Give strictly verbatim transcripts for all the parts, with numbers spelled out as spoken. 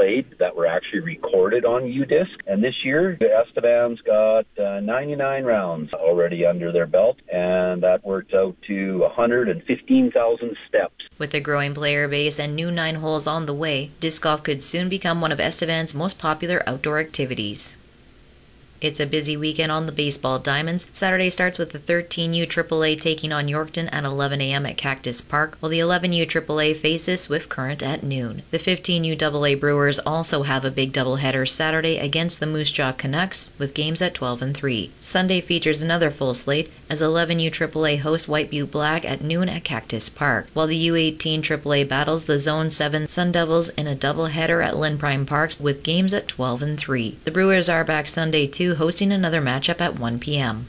played that were actually recorded on U disc. And this year, Estevan's got uh, ninety-nine rounds already under their belt, and that worked out to one hundred fifteen thousand steps. With a growing player base and new nine holes on the way, disc golf could soon become one of Estevan's most popular outdoor activities. It's a busy weekend on the baseball diamonds. Saturday starts with the thirteen U triple A taking on Yorkton at eleven a.m. at Cactus Park, while the eleven U triple A faces Swift Current at noon. The fifteen U double A Brewers also have a big doubleheader Saturday against the Moose Jaw Canucks, with games at twelve and three. Sunday features another full slate as eleven U triple A hosts White Butte Black at noon at Cactus Park, while the U eighteen triple A battles the Zone seven Sun Devils in a doubleheader at Lynn Prime Parks with games at twelve and three. The Brewers are back Sunday too, hosting another matchup at one p.m.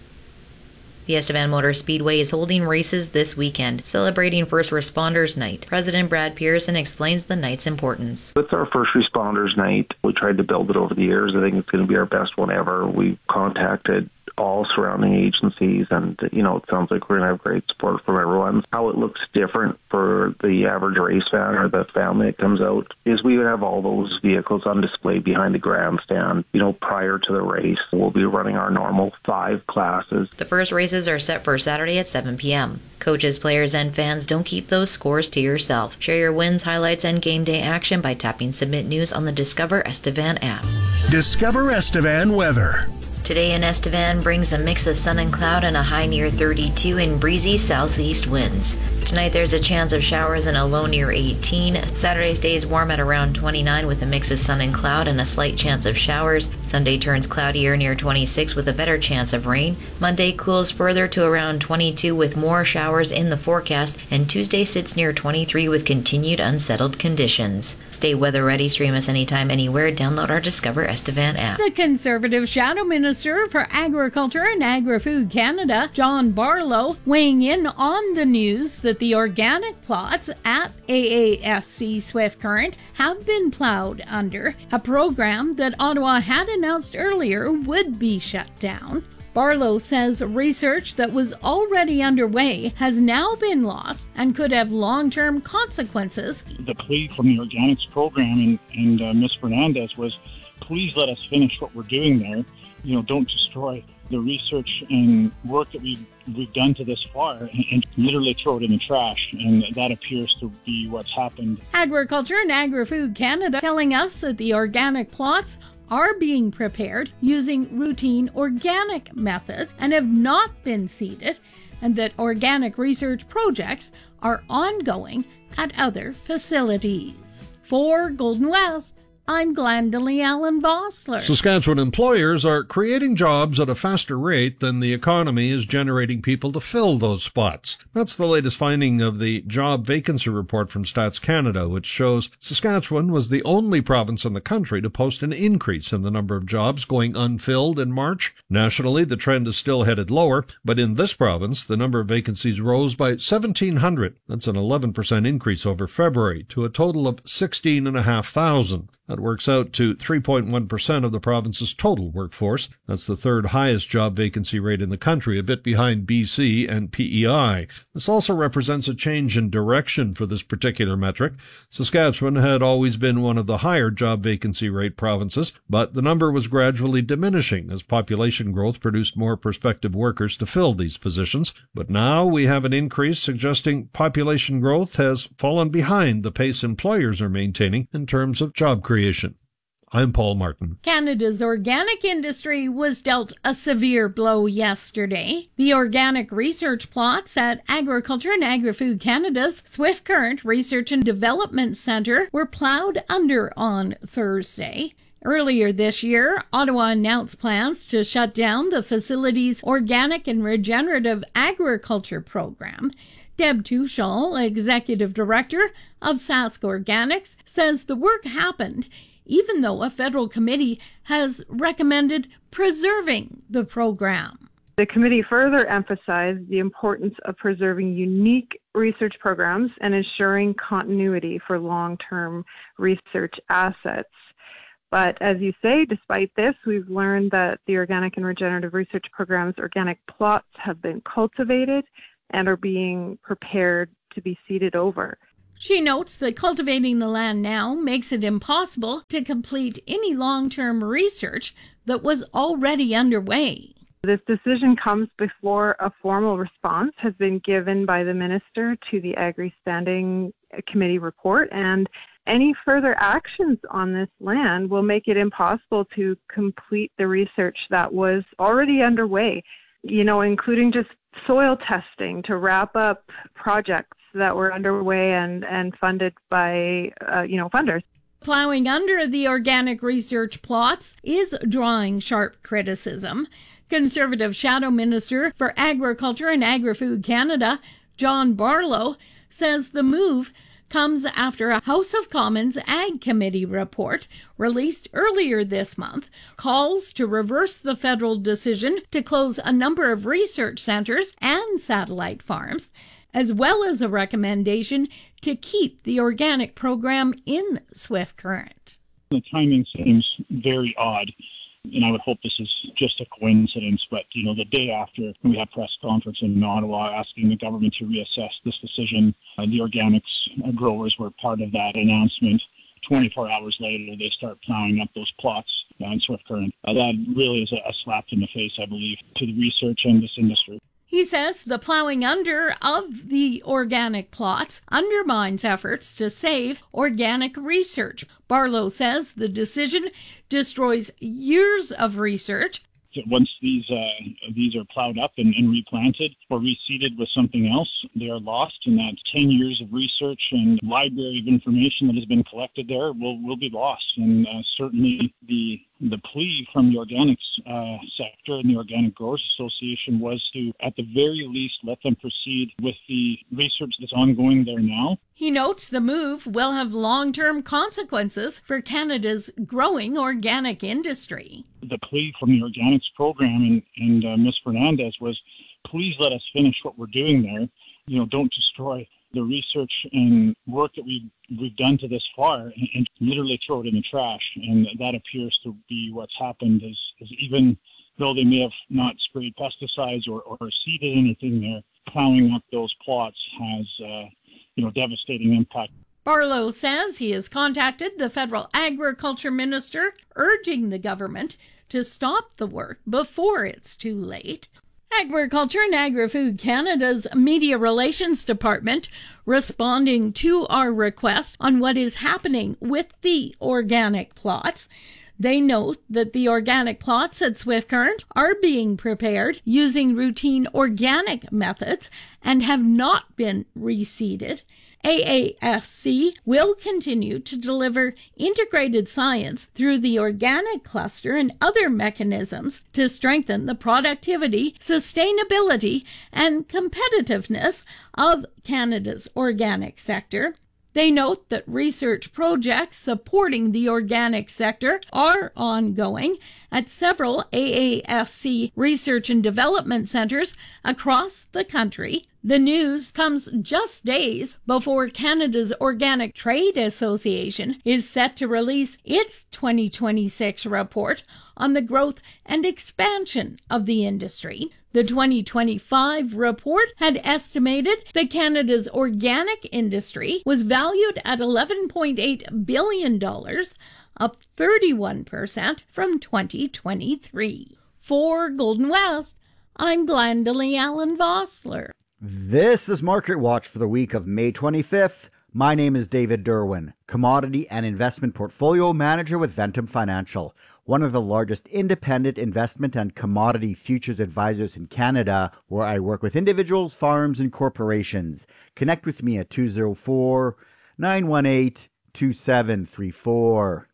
The Estevan Motor Speedway is holding races this weekend, celebrating First Responders Night. President Brad Pearson explains the night's importance. It's our First Responders Night. We tried to build it over the years. I think it's going to be our best one ever. We've contacted all surrounding agencies, and you know, it sounds like we're going to have great support from everyone. How it looks different for the average race fan or the family that comes out is we would have all those vehicles on display behind the grandstand, you know, prior to the race. We'll be running our normal five classes. The first races are set for Saturday at seven p.m. Coaches, players, and fans, don't keep those scores to yourself. Share your wins, highlights, and game day action by tapping Submit News on the Discover Estevan app. Discover Estevan weather. Today in Estevan brings a mix of sun and cloud and a high near thirty-two and breezy southeast winds. Tonight there's a chance of showers and a low near eighteen. Saturday stays warm at around twenty-nine with a mix of sun and cloud and a slight chance of showers. Sunday turns cloudier near twenty-six with a better chance of rain. Monday cools further to around twenty-two with more showers in the forecast, and Tuesday sits near twenty-three with continued unsettled conditions. Stay weather ready, stream us anytime, anywhere. Download our Discover Estevan app. The Conservative Shadow Minister for Agriculture and Agri-Food Canada, John Barlow, weighing in on the news that the organic plots at A A F C Swift Current have been plowed under, a program that Ottawa had announced earlier would be shut down. Barlow says research that was already underway has now been lost and could have long-term consequences. The plea from the organics program and, and uh, Miz Fernandez was, please let us finish what we're doing there. You know, don't destroy the research and work that we've, we've done to this far and, and literally throw it in the trash. And that appears to be what's happened. Agriculture and Agri-Food Canada telling us that the organic plots are being prepared using routine organic methods and have not been seeded, and that organic research projects are ongoing at other facilities. For Golden West, I'm Glendalee Allen Vossler. Saskatchewan employers are creating jobs at a faster rate than the economy is generating people to fill those spots. That's the latest finding of the job vacancy report from Stats Canada, which shows Saskatchewan was the only province in the country to post an increase in the number of jobs going unfilled in March. Nationally, the trend is still headed lower, but in this province, the number of vacancies rose by seventeen hundred. That's an eleven percent increase over February to a total of sixteen thousand five hundred. That works out to three point one percent of the province's total workforce. That's the third highest job vacancy rate in the country, a bit behind B C and P E I. This also represents a change in direction for this particular metric. Saskatchewan had always been one of the higher job vacancy rate provinces, but the number was gradually diminishing as population growth produced more prospective workers to fill these positions. But now we have an increase suggesting population growth has fallen behind the pace employers are maintaining in terms of job creation. Creation. I'm Paul Martin. Canada's organic industry was dealt a severe blow yesterday. The organic research plots at Agriculture and Agri-Food Canada's Swift Current Research and Development Centre were plowed under on Thursday. Earlier this year, Ottawa announced plans to shut down the facility's Organic and Regenerative Agriculture program. Deb Tushall, Executive Director of Sask Organics, says the work happened even though a federal committee has recommended preserving the program. The committee further emphasized the importance of preserving unique research programs and ensuring continuity for long-term research assets. But as you say, despite this, we've learned that the Organic and Regenerative Research Program's organic plots have been cultivated and are being prepared to be seeded over. She notes that cultivating the land now makes it impossible to complete any long-term research that was already underway. This decision comes before a formal response has been given by the Minister to the Agri Standing Committee report, and any further actions on this land will make it impossible to complete the research that was already underway, you know, including just soil testing to wrap up projects that were underway and, and funded by, uh, you know, funders. Plowing under the organic research plots is drawing sharp criticism. Conservative Shadow Minister for Agriculture and Agri-Food Canada, John Barlow, says the move comes after a House of Commons Ag Committee report released earlier this month calls to reverse the federal decision to close a number of research centres and satellite farms, as well as a recommendation to keep the organic program in Swift Current. The timing seems very odd, and I would hope this is just a coincidence, but, you know, the day after we had a press conference in Ottawa asking the government to reassess this decision, uh, the organics uh, growers were part of that announcement. twenty-four hours later, they start plowing up those plots uh, in Swift Current. Uh, that really is a, a slap in the face, I believe, to the research and this industry. He says the plowing under of the organic plots undermines efforts to save organic research. Barlow says the decision destroys years of research. Once these uh, these are plowed up and, and replanted or reseeded with something else, they are lost, and that ten years of research and library of information that has been collected there will, will be lost. And uh, certainly the the plea from the organics uh, sector and the Organic Growers Association was to, at the very least, let them proceed with the research that's ongoing there now. He notes the move will have long-term consequences for Canada's growing organic industry. The plea from the organics program and, and uh, Miz Fernandez was, please let us finish what we're doing there. You know, don't destroy the research and work that we've, we've done to this far and, and literally throw it in the trash. And that appears to be what's happened is, is even though they may have not sprayed pesticides or, or seeded anything there, plowing up those plots has, uh, you know, devastating impact. Barlow says he has contacted the federal agriculture minister, urging the government to stop the work before it's too late. Agriculture and Agri-Food Canada's Media Relations Department responding to our request on what is happening with the organic plots. They note that the organic plots at Swift Current are being prepared using routine organic methods and have not been reseeded. A A F C will continue to deliver integrated science through the organic cluster and other mechanisms to strengthen the productivity, sustainability, and competitiveness of Canada's organic sector. They note that research projects supporting the organic sector are ongoing at several A A F C research and development centres across the country. The news comes just days before Canada's Organic Trade Association is set to release its twenty twenty-six report on the growth and expansion of the industry. The twenty twenty-five report had estimated that Canada's organic industry was valued at eleven point eight billion dollars, up thirty-one percent from twenty twenty-three. For Golden West, I'm Glendalee Allen Vossler. This is Market Watch for the week of May twenty-fifth. My name is David Derwin, Commodity and Investment Portfolio Manager with Ventum Financial, one of the largest independent investment and commodity futures advisors in Canada, where I work with individuals, farms, and corporations. Connect with me at two oh four, nine one eight, two seven three four.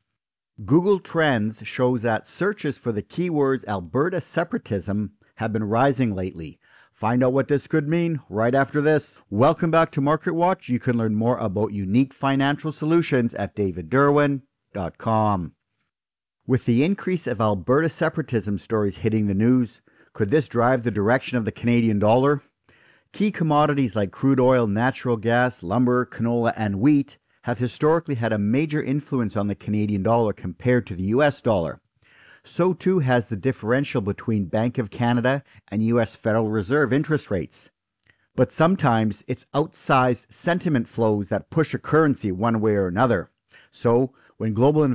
Google Trends shows that searches for the keywords Alberta separatism have been rising lately. Find out what this could mean right after this. Welcome back to Market Watch. You can learn more about unique financial solutions at david derwin dot com. With the increase of Alberta separatism stories hitting the news, could this drive the direction of the Canadian dollar? Key commodities like crude oil, natural gas, lumber, canola, and wheat have historically had a major influence on the Canadian dollar compared to the U S dollar. So too has the differential between Bank of Canada and U S Federal Reserve interest rates. But sometimes it's outsized sentiment flows that push a currency one way or another. So when global